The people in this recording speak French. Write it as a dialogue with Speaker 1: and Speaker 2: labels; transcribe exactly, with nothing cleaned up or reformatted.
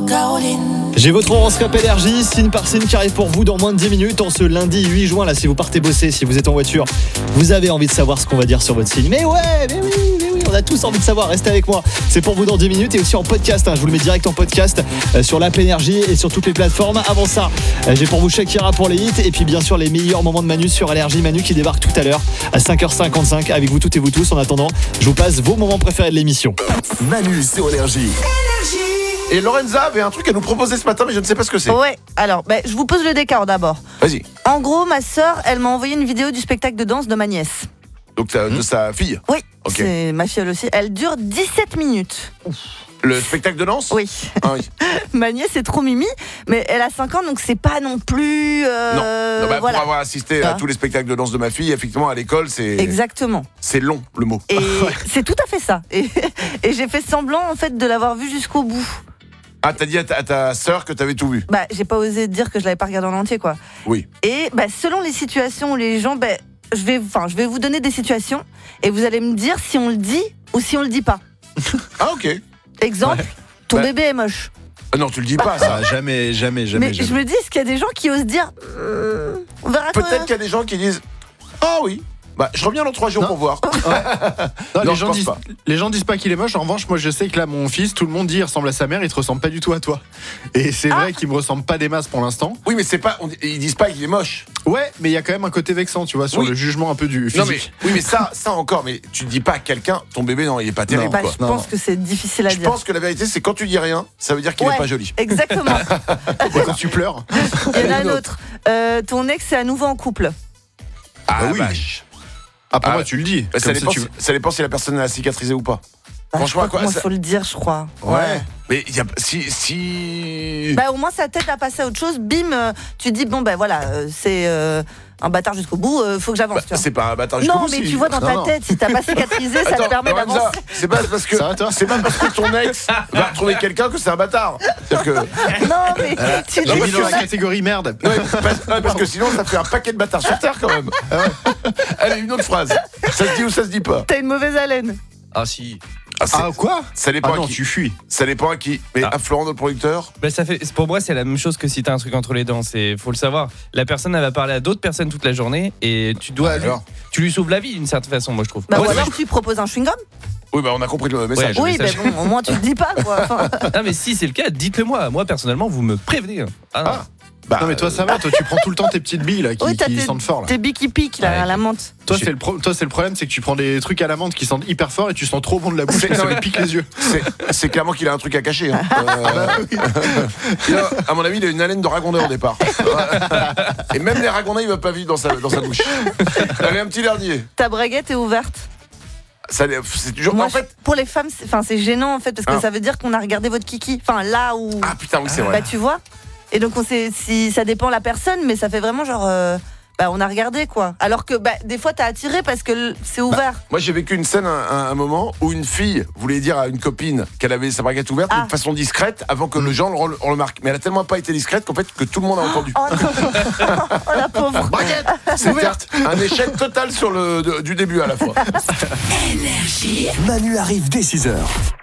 Speaker 1: Caroline.
Speaker 2: J'ai votre horoscope énergie, signe par signe, qui arrive pour vous dans moins de dix minutes en ce lundi huit juin. Là, si vous partez bosser, si vous êtes en voiture, vous avez envie de savoir ce qu'on va dire sur votre signe. Mais ouais, mais oui, mais oui, on a tous envie de savoir. Restez avec moi. C'est pour vous dans dix minutes et aussi en podcast. Hein, je vous le mets direct en podcast euh, sur l'app énergie et sur toutes les plateformes. Avant ça, euh, j'ai pour vous Shakira pour les hits et puis bien sûr les meilleurs moments de Manu sur énergie. Manu qui débarque tout à l'heure à cinq heures cinquante-cinq avec vous toutes et vous tous. En attendant, je vous passe vos moments préférés de l'émission.
Speaker 3: Manu sur énergie.
Speaker 4: Et Lorenza avait un truc à nous proposer ce matin, mais je ne sais pas ce que c'est.
Speaker 5: Ouais, alors, bah, je vous pose le décor d'abord.
Speaker 4: Vas-y.
Speaker 5: En gros, ma sœur, elle m'a envoyé une vidéo du spectacle de danse de ma nièce.
Speaker 4: Donc ça, de sa fille.
Speaker 5: Oui,
Speaker 4: Ok.
Speaker 5: c'est ma fille elle aussi. Elle dure dix-sept minutes.
Speaker 4: Le spectacle de danse.
Speaker 5: Oui.
Speaker 4: Ah oui.
Speaker 5: Ma nièce est trop mimi, mais elle a cinq ans, donc c'est pas non plus... euh,
Speaker 4: Non. Non, bah,
Speaker 5: voilà.
Speaker 4: Pour avoir assisté à
Speaker 5: Ah.
Speaker 4: tous les spectacles de danse de ma fille, effectivement, à l'école, c'est
Speaker 5: Exactement.
Speaker 4: c'est long le mot.
Speaker 5: Et c'est tout à fait ça. Et, et j'ai fait semblant, en fait, de l'avoir vu jusqu'au bout.
Speaker 4: Ah, t'as dit à ta, à ta sœur que t'avais tout vu.
Speaker 5: Bah, j'ai pas osé dire que je l'avais pas regardé en entier, quoi.
Speaker 4: Oui.
Speaker 5: Et bah, selon les situations où les gens... Bah, je vais, enfin, je vais vous donner des situations et vous allez me dire si on le dit ou si on le dit pas.
Speaker 4: Ah ok.
Speaker 5: Exemple, ton
Speaker 4: Bah.
Speaker 5: bébé est moche.
Speaker 4: Ah, non, tu le dis pas ça.
Speaker 6: Ah, jamais, jamais, jamais,
Speaker 5: Mais
Speaker 6: jamais.
Speaker 5: je me dis, est-ce qu'il y a des gens qui osent dire euh, on verra quand-
Speaker 4: Peut-être qu'il y a des gens qui disent ah oui. Bah, je reviens dans trois jours
Speaker 6: Non.
Speaker 4: pour voir.
Speaker 6: Non,
Speaker 4: Non,
Speaker 6: les,
Speaker 4: je
Speaker 6: gens
Speaker 4: pense
Speaker 6: disent,
Speaker 4: pas.
Speaker 6: les gens disent pas qu'il est moche. En revanche, moi, je sais que là, mon fils, tout le monde dit il ressemble à sa mère, il te ressemble pas du tout à toi. Et c'est vrai qu'il me ressemble pas des masses pour l'instant.
Speaker 4: Oui, mais c'est pas. on- ils disent pas qu'il est moche.
Speaker 6: Ouais, mais il y a quand même un côté vexant, tu vois, sur
Speaker 4: Oui.
Speaker 6: le jugement un peu du physique.
Speaker 4: Non mais oui, mais ça, ça encore. Mais tu dis pas à quelqu'un ton bébé non, il est pas terrible
Speaker 5: Bah,
Speaker 4: quoi.
Speaker 5: je
Speaker 6: Non,
Speaker 5: pense
Speaker 6: non.
Speaker 5: que c'est difficile à
Speaker 4: Je
Speaker 5: dire.
Speaker 4: pense que la vérité, c'est quand tu dis rien, ça veut dire qu'il
Speaker 5: Ouais,
Speaker 4: est pas joli.
Speaker 5: Exactement.
Speaker 6: Et quand tu pleures.
Speaker 5: Il y en a un autre. Euh, ton ex est à nouveau en couple.
Speaker 4: Ah
Speaker 6: oui.
Speaker 4: vache.
Speaker 6: Ah, pour
Speaker 4: Ah,
Speaker 6: moi, tu le dis.
Speaker 4: Bah, ça,
Speaker 6: Comme ça,
Speaker 4: dépend,
Speaker 6: tu-
Speaker 4: si- ça dépend si la personne a cicatrisé ou pas.
Speaker 5: Bah,
Speaker 4: Franchement,
Speaker 5: je crois
Speaker 4: quoi,
Speaker 5: que moi,
Speaker 4: ça-
Speaker 5: faut le dire, je crois.
Speaker 4: Mais il y a, si si.
Speaker 5: Bah, au moins, ça t'aide à passer à autre chose. Bim, euh, tu dis, bon, ben voilà, euh, c'est euh, un bâtard jusqu'au bout, euh, faut que j'avance.
Speaker 4: Bah,
Speaker 5: tu vois.
Speaker 4: c'est pas un bâtard jusqu'au
Speaker 5: Non,
Speaker 4: bout,
Speaker 5: mais
Speaker 4: si.
Speaker 5: tu vois dans ta
Speaker 6: Non, non.
Speaker 5: tête, si t'as pas cicatrisé, ça te
Speaker 4: Attends,
Speaker 5: permet
Speaker 4: Lorenza,
Speaker 5: d'avancer.
Speaker 4: c'est pas parce que
Speaker 6: Ça va, toi
Speaker 4: c'est pas parce que ton ex va retrouver quelqu'un que c'est un bâtard. C'est-à-dire que
Speaker 5: Non, mais tu
Speaker 6: J'ai
Speaker 5: dis
Speaker 6: mis dans la
Speaker 5: que
Speaker 6: catégorie merde.
Speaker 4: ouais, parce, ouais, parce que sinon ça fait un paquet de bâtards sur terre quand même. Allez, une autre phrase. Ça se dit ou ça se dit pas.
Speaker 5: t'as une mauvaise haleine.
Speaker 2: Ah si.
Speaker 4: Ah, c'est-
Speaker 6: Ah, quoi
Speaker 4: ça dépend
Speaker 6: Ah
Speaker 4: à
Speaker 6: non,
Speaker 4: qui.
Speaker 6: tu fuis.
Speaker 4: Ça dépend à qui. Mais
Speaker 7: Ah.
Speaker 4: à Florent, notre producteur.
Speaker 7: Ben, ça fait, pour moi, c'est la même chose que si t'as un truc entre les dents. C'est, faut le savoir. La personne, elle va parler à d'autres personnes toute la journée et tu dois,
Speaker 4: Ah,
Speaker 7: lui-
Speaker 4: alors
Speaker 7: tu lui sauves la vie d'une certaine façon, moi je trouve.
Speaker 5: Bah,
Speaker 7: Ouais,
Speaker 5: ou
Speaker 7: c'est
Speaker 5: alors tu proposes un chewing-gum.
Speaker 4: Oui, bah on a compris le message.
Speaker 7: Le
Speaker 5: Oui, bah
Speaker 7: message.
Speaker 5: bon, au moins tu le dis pas, quoi. Enfin,
Speaker 7: vrai. Ah mais si c'est le cas, dites-le moi. Moi personnellement, vous me prévenez. Ah, non.
Speaker 4: Ah. Bah,
Speaker 6: Non, mais toi, ça va. Toi, tu prends tout le temps tes petites billes là, qui,
Speaker 5: oui, t'as
Speaker 6: qui
Speaker 5: tes,
Speaker 6: sentent fort. Là.
Speaker 5: tes billes qui piquent, là,
Speaker 7: Ouais.
Speaker 5: à la menthe.
Speaker 6: Toi, c'est le, pro- toi, c'est le problème, c'est que tu prends des trucs à la menthe qui sentent hyper fort et tu sens trop bon de la bouche
Speaker 4: C'est-
Speaker 6: et ça
Speaker 4: non,
Speaker 6: me
Speaker 4: mais-
Speaker 6: pique les yeux.
Speaker 4: c'est, c'est clairement qu'il a un truc à cacher. Hein. Euh, il a- à mon avis, il a une haleine de ragondeur au départ. Et même les ragondins, il va pas vivre dans sa, dans sa bouche. Allez, un petit dernier.
Speaker 5: Ta braguette est ouverte.
Speaker 4: Ça, c'est toujours.
Speaker 5: Moi,
Speaker 4: en fait.
Speaker 5: je- pour les femmes, c'est, enfin, c'est gênant en fait parce que
Speaker 4: Ah.
Speaker 5: ça veut dire qu'on a regardé votre kiki. Enfin, là où.
Speaker 4: Ah putain, oui, c'est
Speaker 5: Bah,
Speaker 4: vrai.
Speaker 5: tu vois. Et donc, on sait si ça dépend la personne, mais ça fait vraiment genre. euh, bah, on a regardé quoi. Alors que bah, des fois, t'as attiré parce que l- c'est ouvert.
Speaker 4: Moi, j'ai vécu une scène un, un- un moment où une fille voulait dire à une copine qu'elle avait sa braguette ouverte
Speaker 5: Ah.
Speaker 4: mais de façon discrète avant que le gens le, re- on le marque. Mais elle a tellement pas été discrète qu'en fait que tout le monde a entendu.
Speaker 5: Oh, non. Oh, la pauvre.
Speaker 4: Braguette, c'était un échec total sur le de- du début à la fois.
Speaker 3: Manu arrive dès six heures.